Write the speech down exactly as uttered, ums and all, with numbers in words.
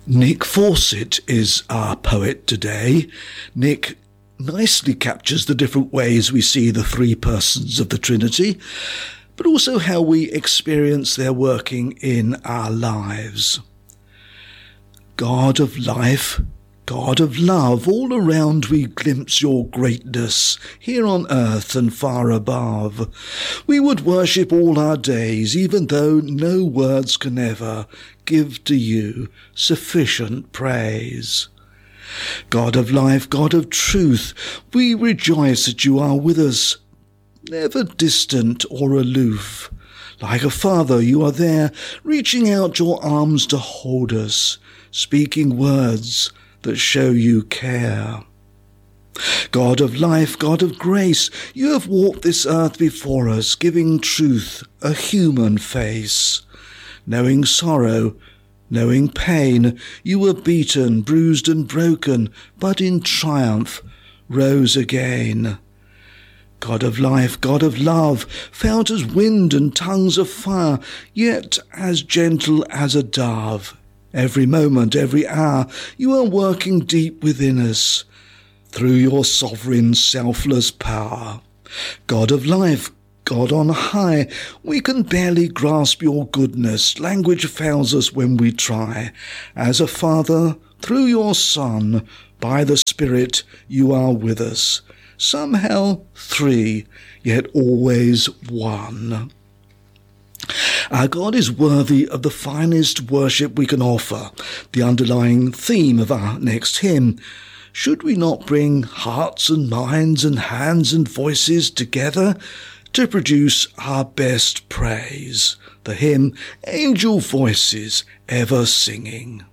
Nick Fawcett is our poet today. Nick nicely captures the different ways we see the three persons of the Trinity, but also how we experience their working in our lives. God of life, God of love, all around we glimpse your greatness, here on earth and far above. We would worship all our days, even though no words can ever give to you sufficient praise. God of life, God of truth, we rejoice that you are with us, never distant or aloof. Like a father, you are there, reaching out your arms to hold us, speaking words that show you care. God of life, God of grace, you have walked this earth before us, giving truth a human face. Knowing sorrow, knowing pain, you were beaten, bruised and broken, but in triumph rose again. God of life, God of love, felt as wind and tongues of fire, yet as gentle as a dove. Every moment, every hour, you are working deep within us, through your sovereign, selfless power. God of life, God on high, we can barely grasp your goodness. Language fails us when we try. As a Father, through your Son, by the Spirit, you are with us. Somehow three, yet always one. Our God is worthy of the finest worship we can offer, the underlying theme of our next hymn. Should we not bring hearts and minds and hands and voices together to produce our best praise? The hymn, Angel Voices Ever Singing.